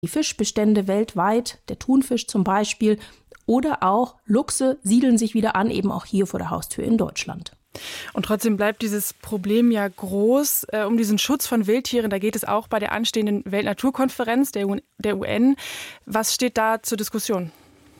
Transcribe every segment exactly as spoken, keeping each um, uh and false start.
Die Fischbestände weltweit, der Thunfisch zum Beispiel, oder auch Luchse siedeln sich wieder an, eben auch hier vor der Haustür in Deutschland. Und trotzdem bleibt dieses Problem ja groß. Äh, um diesen Schutz von Wildtieren, da geht es auch bei der anstehenden Weltnaturkonferenz der U N. Was steht da zur Diskussion?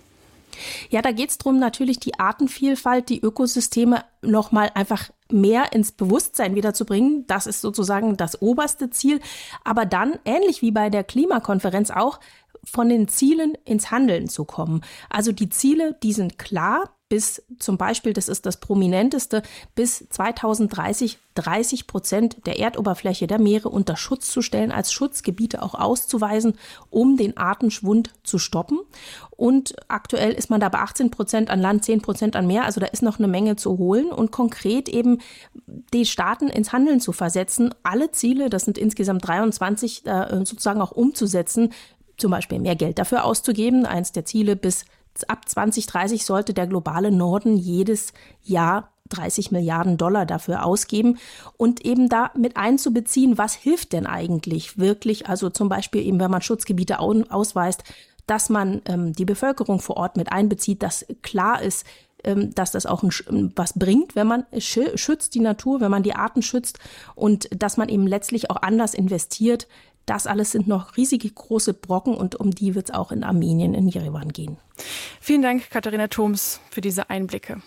Ja, da geht es darum, natürlich die Artenvielfalt, die Ökosysteme noch mal einfach mehr ins Bewusstsein wiederzubringen. Das ist sozusagen das oberste Ziel. Aber dann, ähnlich wie bei der Klimakonferenz auch, von den Zielen ins Handeln zu kommen. Also die Ziele, die sind klar. Bis zum Beispiel, das ist das prominenteste, bis zweitausenddreißig dreißig Prozent der Erdoberfläche der Meere unter Schutz zu stellen, als Schutzgebiete auch auszuweisen, um den Artenschwund zu stoppen. Und aktuell ist man da bei achtzehn Prozent an Land, zehn Prozent an Meer. Also da ist noch eine Menge zu holen und konkret eben die Staaten ins Handeln zu versetzen, alle Ziele, das sind insgesamt dreiundzwanzig, sozusagen auch umzusetzen, zum Beispiel mehr Geld dafür auszugeben. Eins der Ziele bis ab zwanzig dreißig sollte der globale Norden jedes Jahr dreißig Milliarden Dollar dafür ausgeben und eben da mit einzubeziehen, was hilft denn eigentlich wirklich, also zum Beispiel eben, wenn man Schutzgebiete ausweist, dass man ähm, die Bevölkerung vor Ort mit einbezieht, dass klar ist, ähm, dass das auch ein, was bringt, wenn man schützt die Natur, wenn man die Arten schützt und dass man eben letztlich auch anders investiert. Das alles sind noch riesige große Brocken und um die wird es auch in Armenien, in Jerewan gehen. Vielen Dank, Katharina Thoms, für diese Einblicke.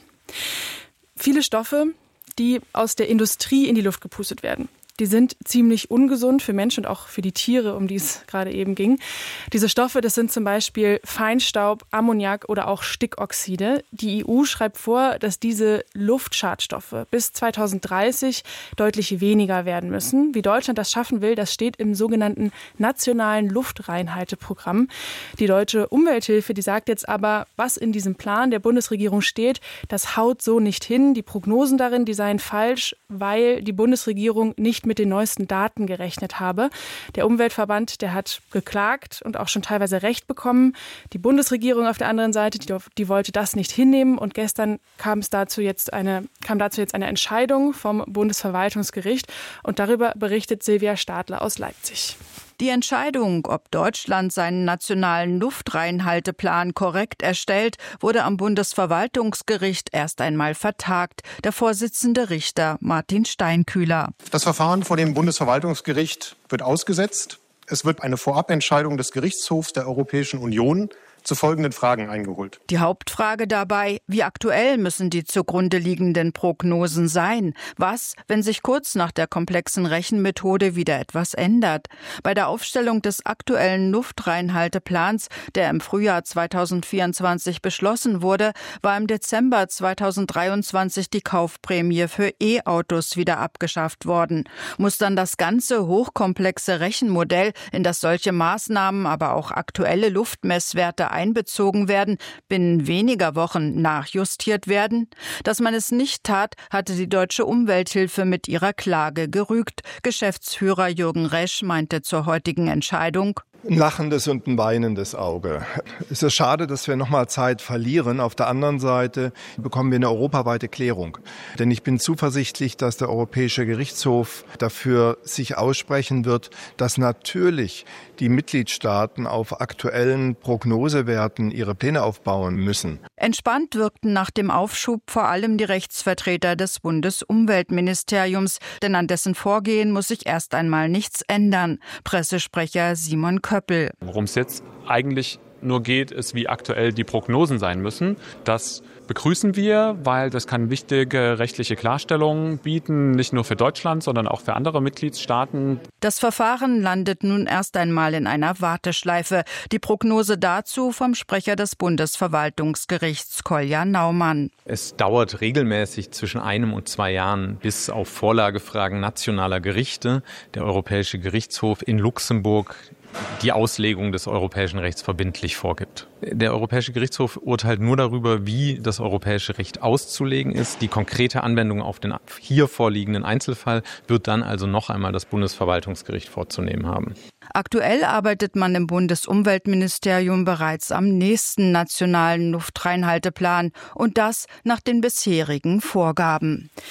Viele Stoffe, die aus der Industrie in die Luft gepustet werden, die sind ziemlich ungesund für Menschen und auch für die Tiere, um die es gerade eben ging. Diese Stoffe, das sind zum Beispiel Feinstaub, Ammoniak oder auch Stickoxide. Die E U schreibt vor, dass diese Luftschadstoffe bis zweitausenddreißig deutlich weniger werden müssen. Wie Deutschland das schaffen will, das steht im sogenannten Nationalen Luftreinhalteprogramm. Die Deutsche Umwelthilfe, die sagt jetzt aber, was in diesem Plan der Bundesregierung steht, das haut so nicht hin. Die Prognosen darin, die seien falsch, weil die Bundesregierung nicht mit den neuesten Daten gerechnet habe. Der Umweltverband, der hat geklagt und auch schon teilweise Recht bekommen. Die Bundesregierung auf der anderen Seite, die, die wollte das nicht hinnehmen und gestern kam es dazu jetzt eine, kam dazu jetzt eine Entscheidung vom Bundesverwaltungsgericht und darüber berichtet Silvia Stadler aus Leipzig. Die Entscheidung, ob Deutschland seinen nationalen Luftreinhalteplan korrekt erstellt, wurde am Bundesverwaltungsgericht erst einmal vertagt. Der Vorsitzende Richter Martin Steinkühler. Das Verfahren vor dem Bundesverwaltungsgericht wird ausgesetzt. Es wird eine Vorabentscheidung des Gerichtshofs der Europäischen Union zu folgenden Fragen eingeholt. Die Hauptfrage dabei, wie aktuell müssen die zugrunde liegenden Prognosen sein? Was, wenn sich kurz nach der komplexen Rechenmethode wieder etwas ändert? Bei der Aufstellung des aktuellen Luftreinhalteplans, der im Frühjahr zweitausendvierundzwanzig beschlossen wurde, war im Dezember zweitausenddreiundzwanzig die Kaufprämie für E-Autos wieder abgeschafft worden. Muss dann das ganze hochkomplexe Rechenmodell, in das solche Maßnahmen, aber auch aktuelle Luftmesswerte einbezogen werden, binnen weniger Wochen nachjustiert werden? Dass man es nicht tat, hatte die Deutsche Umwelthilfe mit ihrer Klage gerügt. Geschäftsführer Jürgen Resch meinte zur heutigen Entscheidung: Ein lachendes und ein weinendes Auge. Es ist schade, dass wir nochmal Zeit verlieren. Auf der anderen Seite bekommen wir eine europaweite Klärung. Denn ich bin zuversichtlich, dass der Europäische Gerichtshof dafür sich aussprechen wird, dass natürlich die Mitgliedstaaten auf aktuellen Prognosewerten ihre Pläne aufbauen müssen. Entspannt wirkten nach dem Aufschub vor allem die Rechtsvertreter des Bundesumweltministeriums, denn an dessen Vorgehen muss sich erst einmal nichts ändern. Pressesprecher Simon Köppel. Worum es jetzt eigentlich nur geht, ist, wie aktuell die Prognosen sein müssen. Das begrüßen wir, weil das kann wichtige rechtliche Klarstellungen bieten, nicht nur für Deutschland, sondern auch für andere Mitgliedstaaten. Das Verfahren landet nun erst einmal in einer Warteschleife. Die Prognose dazu vom Sprecher des Bundesverwaltungsgerichts Kolja Naumann. Es dauert regelmäßig zwischen einem und zwei Jahren, bis auf Vorlagefragen nationaler Gerichte der Europäische Gerichtshof in Luxemburg die Auslegung des europäischen Rechts verbindlich vorgibt. Der Europäische Gerichtshof urteilt nur darüber, wie das europäische Recht auszulegen ist. Die konkrete Anwendung auf den hier vorliegenden Einzelfall wird dann also noch einmal das Bundesverwaltungsgericht vorzunehmen haben. Aktuell arbeitet man im Bundesumweltministerium bereits am nächsten nationalen Luftreinhalteplan und das nach den bisherigen Vorgaben.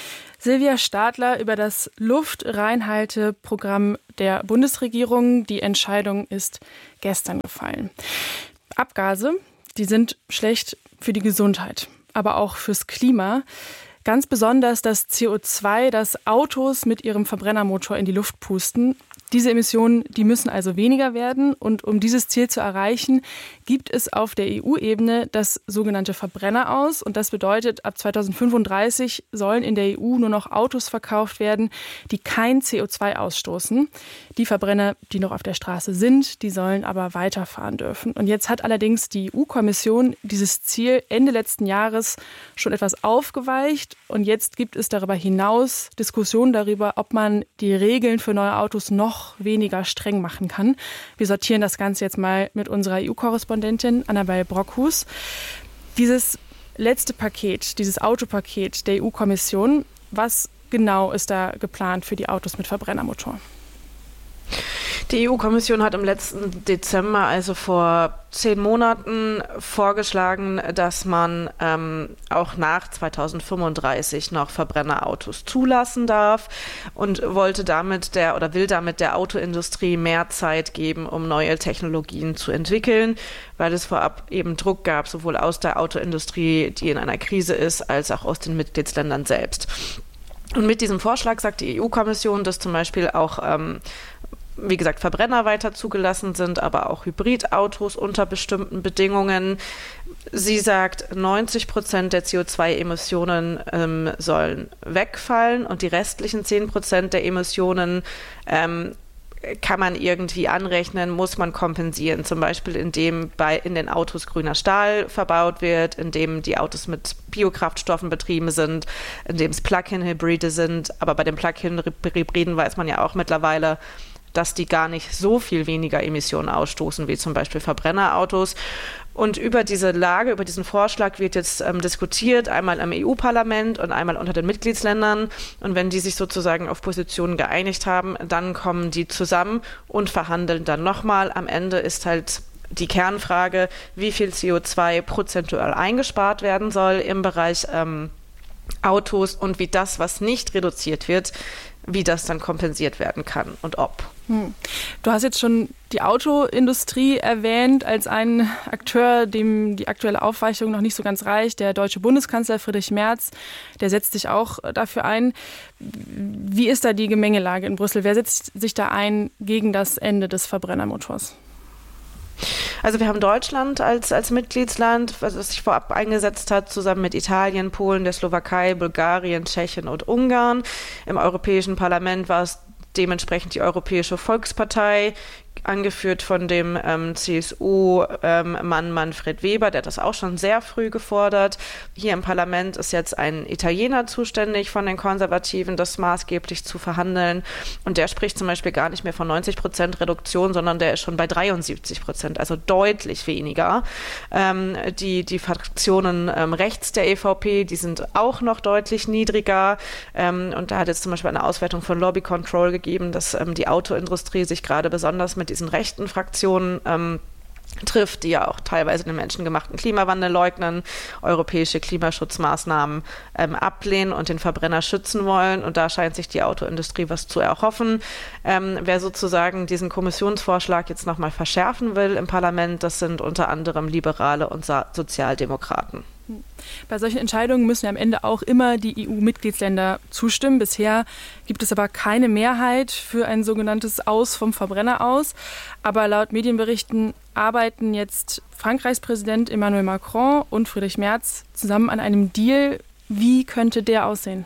Silvia Stadler über das Luftreinhalteprogramm der Bundesregierung. Die Entscheidung ist gestern gefallen. Abgase, die sind schlecht für die Gesundheit, aber auch fürs Klima. Ganz besonders das C O zwei, das Autos mit ihrem Verbrennermotor in die Luft pusten. Diese Emissionen, die müssen also weniger werden. Und um dieses Ziel zu erreichen, gibt es auf der E U-Ebene das sogenannte Verbrenneraus. Und das bedeutet, ab zweitausendfünfunddreißig sollen in der E U nur noch Autos verkauft werden, die kein C O zwei ausstoßen. Die Verbrenner, die noch auf der Straße sind, die sollen aber weiterfahren dürfen. Und jetzt hat allerdings die E U-Kommission dieses Ziel Ende letzten Jahres schon etwas aufgeweicht. Und jetzt gibt es darüber hinaus Diskussionen darüber, ob man die Regeln für neue Autos noch weniger streng machen kann. Wir sortieren das Ganze jetzt mal mit unserer E U-Korrespondentin Annabel Brockhus. Dieses letzte Paket, dieses Autopaket der E U-Kommission, was genau ist da geplant für die Autos mit Verbrennermotor? Die E U-Kommission hat im letzten Dezember, also vor zehn Monaten, vorgeschlagen, dass man ähm, auch nach zweitausendfünfunddreißig noch Verbrennerautos zulassen darf und wollte damit der oder will damit der Autoindustrie mehr Zeit geben, um neue Technologien zu entwickeln, weil es vorab eben Druck gab, sowohl aus der Autoindustrie, die in einer Krise ist, als auch aus den Mitgliedsländern selbst. Und mit diesem Vorschlag sagt die E U-Kommission, dass zum Beispiel auch ähm, wie gesagt, Verbrenner weiter zugelassen sind, aber auch Hybridautos unter bestimmten Bedingungen. Sie sagt, neunzig Prozent der C O zwei Emissionen ähm, sollen wegfallen und die restlichen zehn Prozent der Emissionen ähm, kann man irgendwie anrechnen, muss man kompensieren. Zum Beispiel, indem bei, in den Autos grüner Stahl verbaut wird, indem die Autos mit Biokraftstoffen betrieben sind, indem es Plug-in-Hybride sind. Aber bei den Plug-in-Hybriden weiß man ja auch mittlerweile, dass die gar nicht so viel weniger Emissionen ausstoßen wie zum Beispiel Verbrennerautos. Und über diese Lage, über diesen Vorschlag wird jetzt ähm, diskutiert, einmal im E U-Parlament und einmal unter den Mitgliedsländern. Und wenn die sich sozusagen auf Positionen geeinigt haben, dann kommen die zusammen und verhandeln dann nochmal. Am Ende ist halt die Kernfrage, wie viel C O zwei prozentual eingespart werden soll im Bereich ähm, Autos und wie das, was nicht reduziert wird, wie das dann kompensiert werden kann und ob. Hm. Du hast jetzt schon die Autoindustrie erwähnt als einen Akteur, dem die aktuelle Aufweichung noch nicht so ganz reicht. Der deutsche Bundeskanzler Friedrich Merz, der setzt sich auch dafür ein. Wie ist da die Gemengelage in Brüssel? Wer setzt sich da ein gegen das Ende des Verbrennermotors? Also wir haben Deutschland als, als Mitgliedsland, was sich vorab eingesetzt hat, zusammen mit Italien, Polen, der Slowakei, Bulgarien, Tschechien und Ungarn. Im Europäischen Parlament war es dementsprechend die Europäische Volkspartei, angeführt von dem ähm, C S U-Mann ähm, Manfred Weber, der hat das auch schon sehr früh gefordert. Hier im Parlament ist jetzt ein Italiener zuständig von den Konservativen, das maßgeblich zu verhandeln. Und der spricht zum Beispiel gar nicht mehr von neunzig Prozent Reduktion, sondern der ist schon bei dreiundsiebzig Prozent, also deutlich weniger. Ähm, die, die Fraktionen ähm, rechts der E V P, die sind auch noch deutlich niedriger. Ähm, und da hat es zum Beispiel eine Auswertung von Lobby Control gegeben, dass ähm, die Autoindustrie sich gerade besonders mit diesen rechten Fraktionen ähm, trifft, die ja auch teilweise den menschengemachten Klimawandel leugnen, europäische Klimaschutzmaßnahmen ähm, ablehnen und den Verbrenner schützen wollen. Und da scheint sich die Autoindustrie was zu erhoffen. Ähm, wer sozusagen diesen Kommissionsvorschlag jetzt nochmal verschärfen will im Parlament, das sind unter anderem Liberale und Sa- Sozialdemokraten. Bei solchen Entscheidungen müssen ja am Ende auch immer die E U-Mitgliedsländer zustimmen. Bisher gibt es aber keine Mehrheit für ein sogenanntes Aus vom Verbrenner aus. Aber laut Medienberichten arbeiten jetzt Frankreichs Präsident Emmanuel Macron und Friedrich Merz zusammen an einem Deal. Wie könnte der aussehen?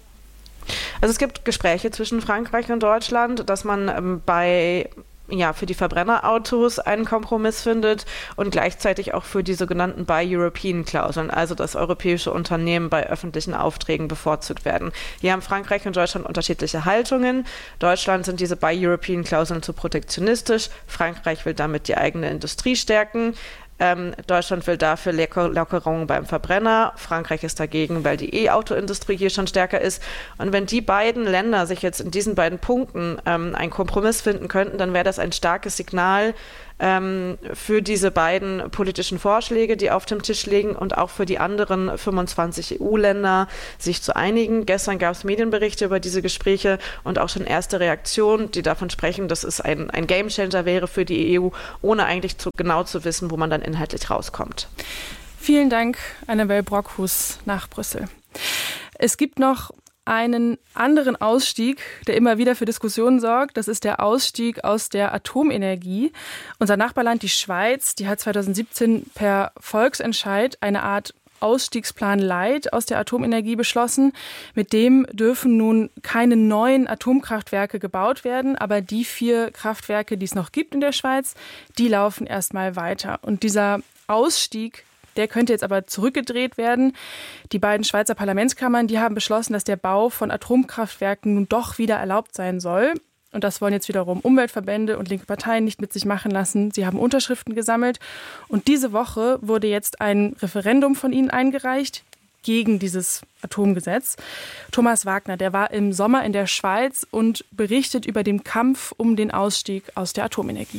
Also es gibt Gespräche zwischen Frankreich und Deutschland, dass man ähm, bei ja, für die Verbrennerautos einen Kompromiss findet und gleichzeitig auch für die sogenannten Buy-European-Klauseln, also dass europäische Unternehmen bei öffentlichen Aufträgen bevorzugt werden. Hier haben Frankreich und Deutschland unterschiedliche Haltungen. Deutschland sind diese Buy-European-Klauseln zu protektionistisch. Frankreich will damit die eigene Industrie stärken. Ähm, Deutschland will dafür Locker- Lockerungen beim Verbrenner. Frankreich ist dagegen, weil die E-Auto-Industrie hier schon stärker ist. Und wenn die beiden Länder sich jetzt in diesen beiden Punkten ähm, einen Kompromiss finden könnten, dann wäre das ein starkes Signal ähm, für diese beiden politischen Vorschläge, die auf dem Tisch liegen und auch für die anderen fünfundzwanzig E U-Länder, sich zu einigen. Gestern gab es Medienberichte über diese Gespräche und auch schon erste Reaktionen, die davon sprechen, dass es ein, ein Gamechanger wäre für die E U, ohne eigentlich zu, genau zu wissen, wo man dann inhaltlich rauskommt. Vielen Dank, Annabel Brockhus nach Brüssel. Es gibt noch einen anderen Ausstieg, der immer wieder für Diskussionen sorgt. Das ist der Ausstieg aus der Atomenergie. Unser Nachbarland, die Schweiz, die hat zweitausendsiebzehn per Volksentscheid eine Art Ausstiegsplan Light aus der Atomenergie beschlossen. Mit dem dürfen nun keine neuen Atomkraftwerke gebaut werden, aber die vier Kraftwerke, die es noch gibt in der Schweiz, die laufen erstmal weiter. Und dieser Ausstieg, der könnte jetzt aber zurückgedreht werden. Die beiden Schweizer Parlamentskammern, die haben beschlossen, dass der Bau von Atomkraftwerken nun doch wieder erlaubt sein soll. Und das wollen jetzt wiederum Umweltverbände und linke Parteien nicht mit sich machen lassen. Sie haben Unterschriften gesammelt. Und diese Woche wurde jetzt ein Referendum von ihnen eingereicht gegen dieses Atomgesetz. Thomas Wagner, der war im Sommer in der Schweiz und berichtet über den Kampf um den Ausstieg aus der Atomenergie.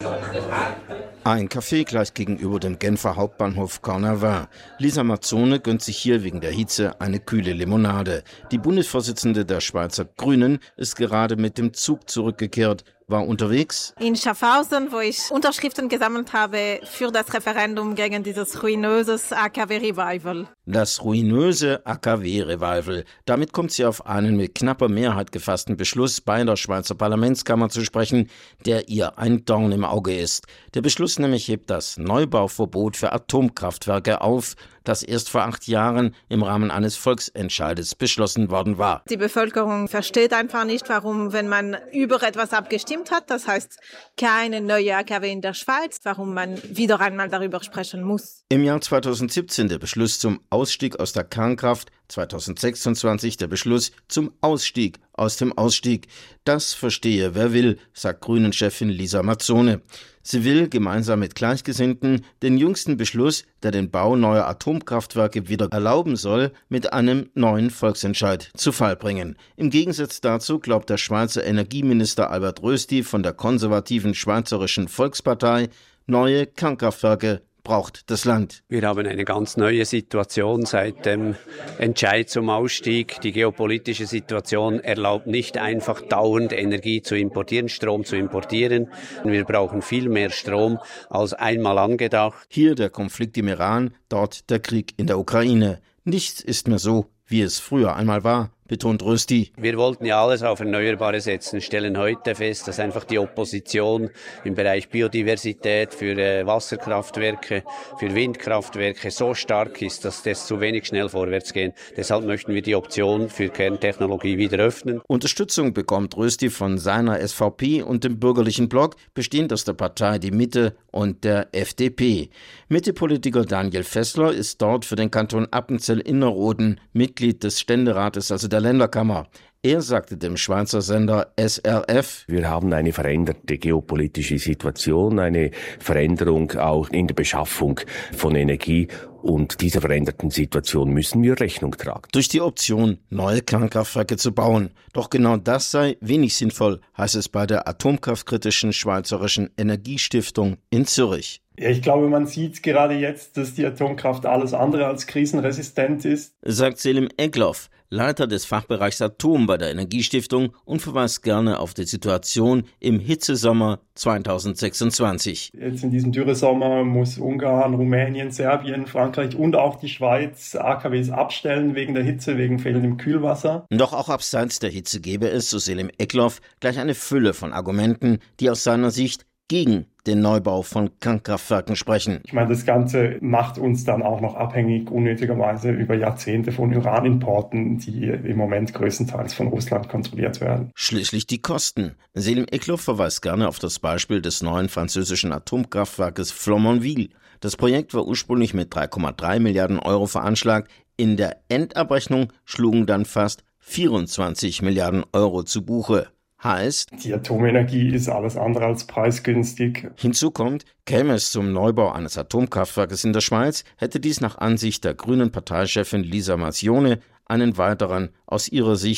Ein Café gleich gegenüber dem Genfer Hauptbahnhof Cornavin. Lisa Mazzone gönnt sich hier wegen der Hitze eine kühle Limonade. Die Bundesvorsitzende der Schweizer Grünen ist gerade mit dem Zug zurückgekehrt, war unterwegs in Schaffhausen, wo ich Unterschriften gesammelt habe für das Referendum gegen dieses ruinöses A K W-Revival. Das ruinöse A K W-Revival. Damit kommt sie auf einen mit knapper Mehrheit gefassten Beschluss beider Schweizer Parlamentskammer zu sprechen, der ihr ein Dorn im Auge ist. Der Beschluss nämlich hebt das Neubauverbot für Atomkraftwerke auf, das erst vor acht Jahren im Rahmen eines Volksentscheides beschlossen worden war. Die Bevölkerung versteht einfach nicht, warum, wenn man über etwas abgestimmt hat, das heißt keine neue A K W in der Schweiz, warum man wieder einmal darüber sprechen muss. Im Jahr zweitausendsiebzehn der Beschluss zum Ausstieg aus der Kernkraft, zweitausendsechsundzwanzig der Beschluss zum Ausstieg aus dem Ausstieg. Das verstehe wer will, sagt Grünen-Chefin Lisa Mazzone. Sie will gemeinsam mit Gleichgesinnten den jüngsten Beschluss, der den Bau neuer Atomkraftwerke wieder erlauben soll, mit einem neuen Volksentscheid zu Fall bringen. Im Gegensatz dazu glaubt der Schweizer Energieminister Albert Rösti von der konservativen Schweizerischen Volkspartei, neue Kernkraftwerke braucht das Land. Wir haben eine ganz neue Situation seit dem Entscheid zum Ausstieg. Die geopolitische Situation erlaubt nicht einfach dauernd Energie zu importieren, Strom zu importieren. Wir brauchen viel mehr Strom als einmal angedacht. Hier der Konflikt im Iran, dort der Krieg in der Ukraine. Nichts ist mehr so, wie es früher einmal war, betont Rösti. Wir wollten ja alles auf Erneuerbare setzen, stellen heute fest, dass einfach die Opposition im Bereich Biodiversität für äh, Wasserkraftwerke, für Windkraftwerke so stark ist, dass das zu wenig schnell vorwärts geht. Deshalb möchten wir die Option für Kerntechnologie wieder öffnen. Unterstützung bekommt Rösti von seiner S V P und dem bürgerlichen Block, bestehend aus der Partei Die Mitte und der F D P. Mitte-Politiker Daniel Fessler ist dort für den Kanton Appenzell-Innerrhoden Mitglied des Ständerates, also der Länderkammer. Er sagte dem Schweizer Sender S R F: Wir haben eine veränderte geopolitische Situation, eine Veränderung auch in der Beschaffung von Energie. Und dieser veränderten Situation müssen wir Rechnung tragen. Durch die Option, neue Kernkraftwerke zu bauen. Doch genau das sei wenig sinnvoll, heißt es bei der atomkraftkritischen Schweizerischen Energiestiftung in Zürich. Ja, ich glaube, man sieht gerade jetzt, dass die Atomkraft alles andere als krisenresistent ist, sagt Selim Egloff, Leiter des Fachbereichs Atom bei der Energiestiftung, und verweist gerne auf die Situation im Hitzesommer zweitausendsechsundzwanzig. Jetzt in diesem Dürresommer muss Ungarn, Rumänien, Serbien, Frankreich und auch die Schweiz A K Ws abstellen wegen der Hitze, wegen fehlendem Kühlwasser. Doch auch abseits der Hitze gäbe es, so Selim Egloff, gleich eine Fülle von Argumenten, die aus seiner Sicht gegen den Neubau von Kernkraftwerken sprechen. Ich meine, das Ganze macht uns dann auch noch abhängig, unnötigerweise über Jahrzehnte von Uranimporten, die im Moment größtenteils von Russland kontrolliert werden. Schließlich die Kosten. Selim Egloff verweist gerne auf das Beispiel des neuen französischen Atomkraftwerkes Flamanville. Das Projekt war ursprünglich mit drei Komma drei Milliarden Euro veranschlagt. In der Endabrechnung schlugen dann fast vierundzwanzig Milliarden Euro zu Buche. Heißt, die Atomenergie ist alles andere als preisgünstig. Hinzu kommt, käme es zum Neubau eines Atomkraftwerkes in der Schweiz, hätte dies nach Ansicht der grünen Parteichefin Lisa Mazzone einen weiteren, aus ihrer Sicht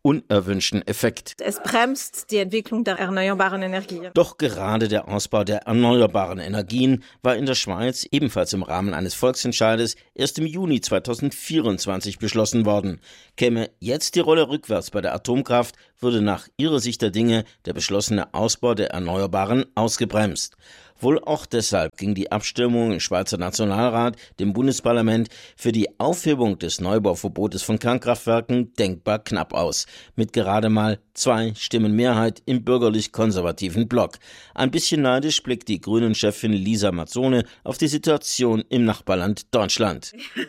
unerwünschten Effekt. Es bremst die Entwicklung der erneuerbaren Energien. Doch gerade der Ausbau der erneuerbaren Energien war in der Schweiz ebenfalls im Rahmen eines Volksentscheides erst im Juni zweitausendvierundzwanzig beschlossen worden. Käme jetzt die Rolle rückwärts bei der Atomkraft, würde nach ihrer Sicht der Dinge der beschlossene Ausbau der Erneuerbaren ausgebremst. Wohl auch deshalb ging die Abstimmung im Schweizer Nationalrat, dem Bundesparlament, für die Aufhebung des Neubauverbotes von Kernkraftwerken denkbar knapp aus. Mit gerade mal zwei Stimmen Mehrheit im bürgerlich-konservativen Block. Ein bisschen neidisch blickt die Grünen-Chefin Lisa Mazzone auf die Situation im Nachbarland Deutschland.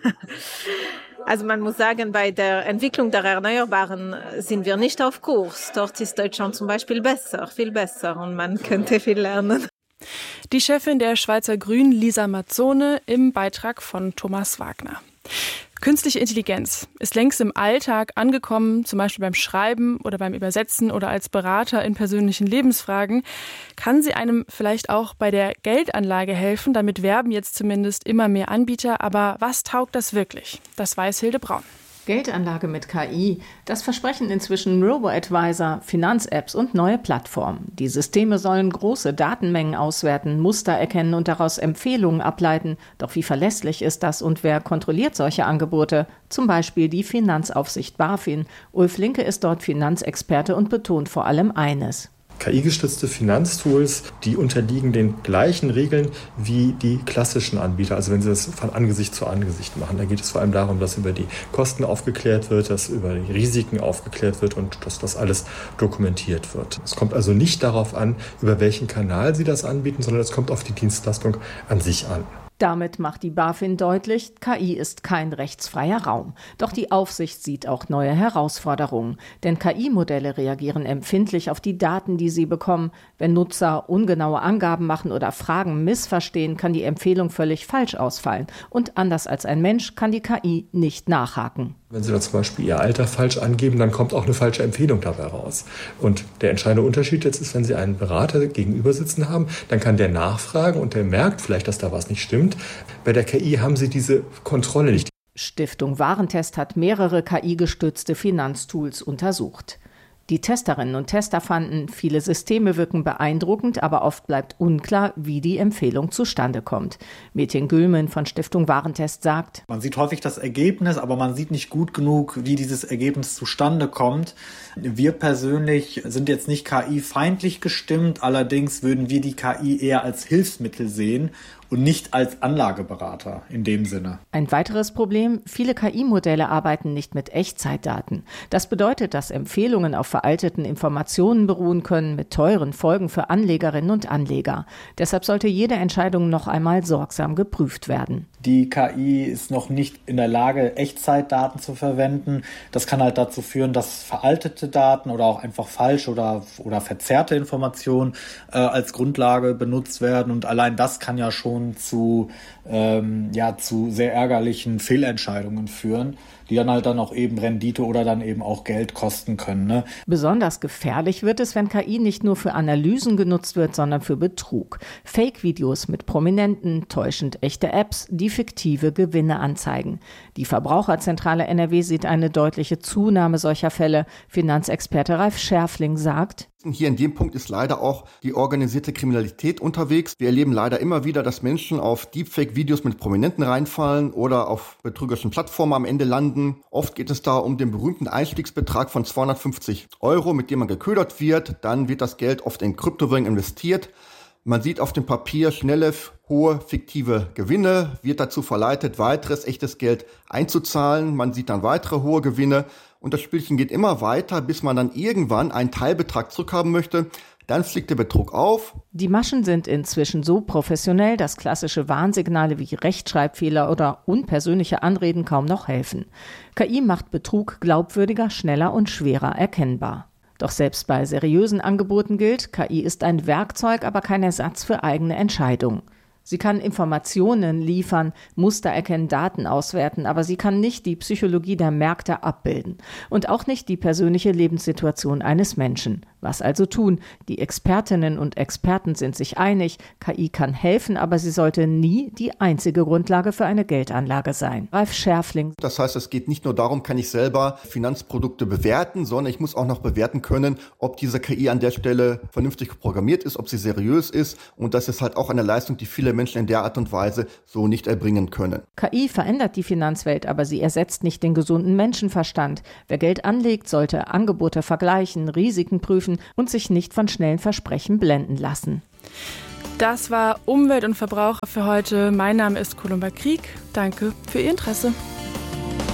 Also man muss sagen, bei der Entwicklung der Erneuerbaren sind wir nicht auf Kurs. Dort ist Deutschland zum Beispiel besser, viel besser und man könnte viel lernen. Die Chefin der Schweizer Grünen, Lisa Mazzone, im Beitrag von Thomas Wagner. Künstliche Intelligenz ist längst im Alltag angekommen, zum Beispiel beim Schreiben oder beim Übersetzen oder als Berater in persönlichen Lebensfragen. Kann sie einem vielleicht auch bei der Geldanlage helfen? Damit werben jetzt zumindest immer mehr Anbieter. Aber was taugt das wirklich? Das weiß Hilde Braun. Geldanlage mit K I, das versprechen inzwischen Robo-Advisor, Finanz-Apps und neue Plattformen. Die Systeme sollen große Datenmengen auswerten, Muster erkennen und daraus Empfehlungen ableiten. Doch wie verlässlich ist das und wer kontrolliert solche Angebote? Zum Beispiel die Finanzaufsicht BaFin. Ulf Linke ist dort Finanzexperte und betont vor allem eines. K I-gestützte Finanztools, die unterliegen den gleichen Regeln wie die klassischen Anbieter. Also wenn sie das von Angesicht zu Angesicht machen, da geht es vor allem darum, dass über die Kosten aufgeklärt wird, dass über die Risiken aufgeklärt wird und dass das alles dokumentiert wird. Es kommt also nicht darauf an, über welchen Kanal sie das anbieten, sondern es kommt auf die Dienstleistung an sich an. Damit macht die BaFin deutlich, K I ist kein rechtsfreier Raum. Doch die Aufsicht sieht auch neue Herausforderungen. Denn K I-Modelle reagieren empfindlich auf die Daten, die sie bekommen. Wenn Nutzer ungenaue Angaben machen oder Fragen missverstehen, kann die Empfehlung völlig falsch ausfallen. Und anders als ein Mensch kann die K I nicht nachhaken. Wenn Sie da zum Beispiel Ihr Alter falsch angeben, dann kommt auch eine falsche Empfehlung dabei raus. Und der entscheidende Unterschied jetzt ist, wenn Sie einen Berater gegenüber sitzen haben, dann kann der nachfragen und der merkt vielleicht, dass da was nicht stimmt. Bei der K I haben Sie diese Kontrolle nicht. Stiftung Warentest hat mehrere K I-gestützte Finanztools untersucht. Die Testerinnen und Tester fanden, viele Systeme wirken beeindruckend, aber oft bleibt unklar, wie die Empfehlung zustande kommt. Metin Gülmen von Stiftung Warentest sagt: Man sieht häufig das Ergebnis, aber man sieht nicht gut genug, wie dieses Ergebnis zustande kommt. Wir persönlich sind jetzt nicht K I-feindlich gestimmt, allerdings würden wir die K I eher als Hilfsmittel sehen und nicht als Anlageberater in dem Sinne. Ein weiteres Problem: Viele K I-Modelle arbeiten nicht mit Echtzeitdaten. Das bedeutet, dass Empfehlungen auf veralteten Informationen beruhen können, mit teuren Folgen für Anlegerinnen und Anleger. Deshalb sollte jede Entscheidung noch einmal sorgsam geprüft werden. Die K I ist noch nicht in der Lage, Echtzeitdaten zu verwenden. Das kann halt dazu führen, dass veraltete Daten oder auch einfach falsche oder, oder verzerrte Informationen äh, als Grundlage benutzt werden. Und allein das kann ja schon zu, ähm, ja, zu sehr ärgerlichen Fehlentscheidungen führen, die dann halt dann auch eben Rendite oder dann eben auch Geld kosten können. Ne? Besonders gefährlich wird es, wenn K I nicht nur für Analysen genutzt wird, sondern für Betrug. Fake-Videos mit Prominenten, täuschend echte Apps, die fiktive Gewinne anzeigen. Die Verbraucherzentrale N R W sieht eine deutliche Zunahme solcher Fälle. Finanzexperte Ralf Schärfling sagt: Hier in dem Punkt ist leider auch die organisierte Kriminalität unterwegs. Wir erleben leider immer wieder, dass Menschen auf Deepfake-Videos mit Prominenten reinfallen oder auf betrügerischen Plattformen am Ende landen. Oft geht es da um den berühmten Einstiegsbetrag von zweihundertfünfzig Euro, mit dem man geködert wird. Dann wird das Geld oft in Kryptowährungen investiert. Man sieht auf dem Papier schnelle, hohe, fiktive Gewinne, wird dazu verleitet, weiteres echtes Geld einzuzahlen. Man sieht dann weitere hohe Gewinne und das Spielchen geht immer weiter, bis man dann irgendwann einen Teilbetrag zurückhaben möchte. Dann fliegt der Betrug auf. Die Maschen sind inzwischen so professionell, dass klassische Warnsignale wie Rechtschreibfehler oder unpersönliche Anreden kaum noch helfen. K I macht Betrug glaubwürdiger, schneller und schwerer erkennbar. Doch selbst bei seriösen Angeboten gilt, K I ist ein Werkzeug, aber kein Ersatz für eigene Entscheidungen. Sie kann Informationen liefern, Muster erkennen, Daten auswerten, aber sie kann nicht die Psychologie der Märkte abbilden und auch nicht die persönliche Lebenssituation eines Menschen. Was also tun? Die Expertinnen und Experten sind sich einig, K I kann helfen, aber sie sollte nie die einzige Grundlage für eine Geldanlage sein. Ralf Schärfling. Das heißt, es geht nicht nur darum, kann ich selber Finanzprodukte bewerten, sondern ich muss auch noch bewerten können, ob diese K I an der Stelle vernünftig programmiert ist, ob sie seriös ist. Und das ist halt auch eine Leistung, die viele Menschen in der Art und Weise so nicht erbringen können. K I verändert die Finanzwelt, aber sie ersetzt nicht den gesunden Menschenverstand. Wer Geld anlegt, sollte Angebote vergleichen, Risiken prüfen und sich nicht von schnellen Versprechen blenden lassen. Das war Umwelt und Verbraucher für heute. Mein Name ist Columba Krieg. Danke für Ihr Interesse.